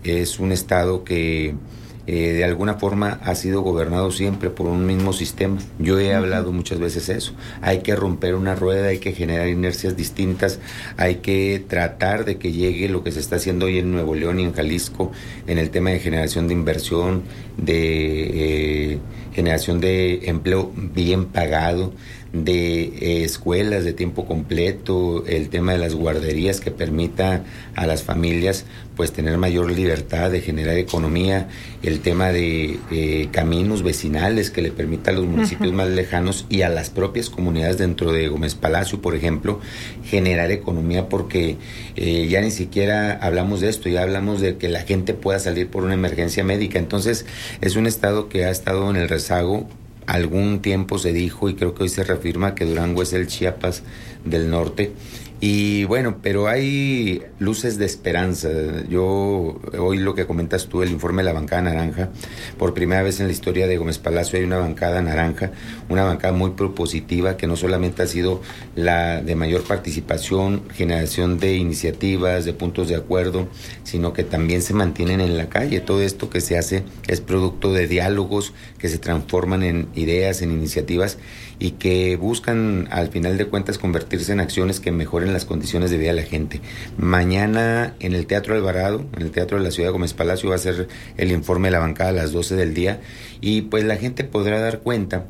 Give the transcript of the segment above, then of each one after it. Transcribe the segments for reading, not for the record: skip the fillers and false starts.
Es un estado que de alguna forma ha sido gobernado siempre por un mismo sistema. Yo he hablado muchas veces eso. Hay que romper una rueda, hay que generar inercias distintas, hay que tratar de que llegue lo que se está haciendo hoy en Nuevo León y en Jalisco en el tema de generación de inversión, de generación de empleo bien pagado, de escuelas de tiempo completo, el tema de las guarderías que permita a las familias pues tener mayor libertad de generar economía, el tema de caminos vecinales que le permita a los municipios más lejanos y a las propias comunidades dentro de Gómez Palacio, por ejemplo, generar economía, porque ya ni siquiera hablamos de esto, ya hablamos de que la gente pueda salir por una emergencia médica. Entonces es un estado que ha estado en el rezago. Algún tiempo se dijo, y creo que hoy se reafirma, que Durango es el Chiapas del norte. Y bueno, pero hay luces de esperanza. Yo, hoy lo que comentas tú, el informe de la bancada naranja, por primera vez en la historia de Gómez Palacio hay una bancada naranja, una bancada muy propositiva, que no solamente ha sido la de mayor participación, generación de iniciativas, de puntos de acuerdo, sino que también se mantienen en la calle. Todo esto que se hace es producto de diálogos que se transforman en ideas, en iniciativas, y que buscan al final de cuentas convertirse en acciones que mejoren las condiciones de vida de la gente. Mañana en el Teatro Alvarado, en el Teatro de la Ciudad de Gómez Palacio, va a ser el informe de la bancada a las 12 del día, y pues la gente podrá dar cuenta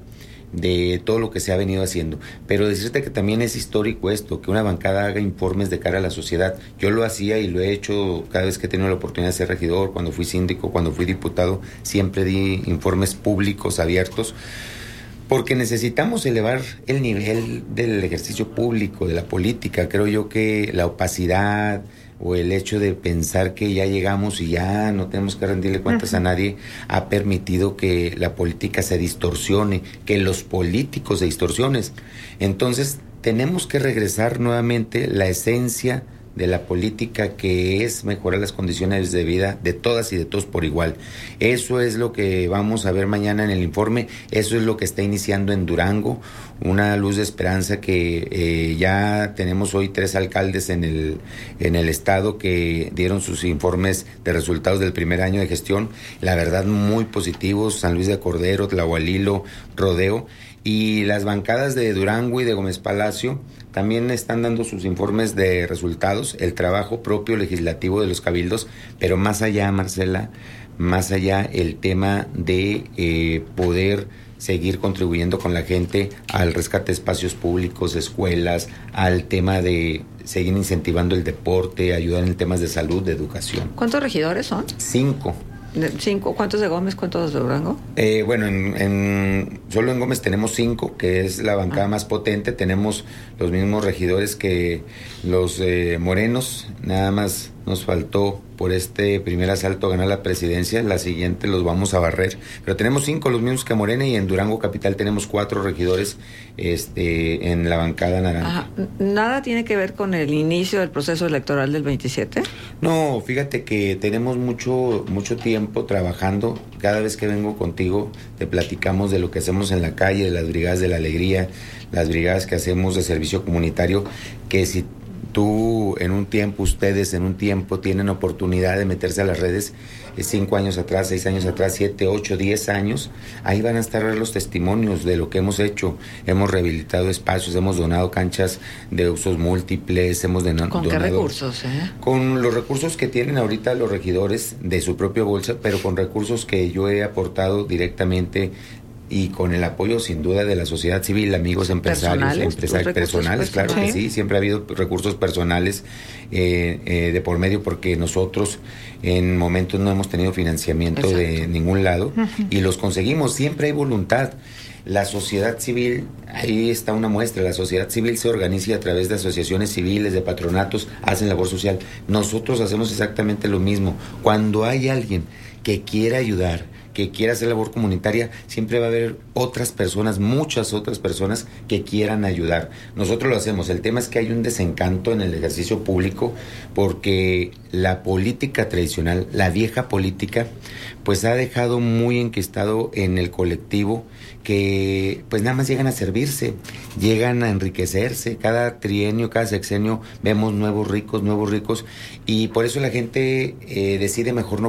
de todo lo que se ha venido haciendo. Pero decirte que también es histórico esto, que una bancada haga informes de cara a la sociedad. Yo lo hacía y lo he hecho cada vez que he tenido la oportunidad de ser regidor, cuando fui síndico, cuando fui diputado, siempre di informes públicos, abiertos, porque necesitamos elevar el nivel del ejercicio público, de la política. Creo yo que la opacidad o el hecho de pensar que ya llegamos y ya no tenemos que rendirle cuentas a nadie ha permitido que la política se distorsione, que los políticos se distorsionen. Entonces tenemos que regresar nuevamente la esencia de la política, que es mejorar las condiciones de vida de todas y de todos por igual. Eso es lo que vamos a ver mañana en el informe, eso es lo que está iniciando en Durango, una luz de esperanza que ya tenemos hoy 3 alcaldes en el estado que dieron sus informes de resultados del primer año de gestión, la verdad muy positivos, San Luis de Cordero, Tlahualilo, Rodeo, y las bancadas de Durango y de Gómez Palacio también están dando sus informes de resultados, el trabajo propio legislativo de los cabildos, pero más allá, Marcela, más allá el tema de poder seguir contribuyendo con la gente al rescate de espacios públicos, escuelas, al tema de seguir incentivando el deporte, ayudar en temas de salud, de educación. ¿Cuántos regidores son? 5. 5. ¿Cuántos de Gómez, cuántos de Durango? Bueno, solo en Gómez tenemos 5, que es la bancada más potente. Tenemos los mismos regidores que los morenos. Nada más nos faltó por este primer asalto a ganar la presidencia. La siguiente los vamos a barrer. Pero tenemos 5, los mismos que Morena, y en Durango Capital tenemos 4 regidores en la bancada naranja. Ajá. ¿Nada tiene que ver con el inicio del proceso electoral del 27? No, fíjate que tenemos mucho tiempo trabajando. Cada vez que vengo contigo te platicamos de lo que hacemos en la calle, de las brigadas de la alegría, las brigadas que hacemos de servicio comunitario, que si tú ustedes en un tiempo tienen oportunidad de meterse a las redes, 5 años atrás, 6 años atrás, 7, 8, 10 años, ahí van a estar los testimonios de lo que hemos hecho. Hemos rehabilitado espacios, hemos donado canchas de usos múltiples, hemos donado... ¿Con qué recursos? Con los recursos que tienen ahorita los regidores de su propia bolsa, pero con recursos que yo he aportado directamente, y con el apoyo sin duda de la sociedad civil, amigos empresarios, personales, claro que sí, siempre ha habido recursos personales de por medio, porque nosotros en momentos no hemos tenido financiamiento de ningún lado, y los conseguimos, siempre hay voluntad. La sociedad civil, ahí está una muestra, la sociedad civil se organiza a través de asociaciones civiles, de patronatos, hacen labor social. Nosotros hacemos exactamente lo mismo. Cuando hay alguien que quiera ayudar, que quiera hacer labor comunitaria, siempre va a haber otras personas, muchas otras personas que quieran ayudar. Nosotros lo hacemos. El tema es que hay un desencanto en el ejercicio público porque la política tradicional, la vieja política, pues ha dejado muy enquistado en el colectivo que pues nada más llegan a servirse, llegan a enriquecerse. Cada trienio, cada sexenio vemos nuevos ricos, y por eso la gente decide mejor no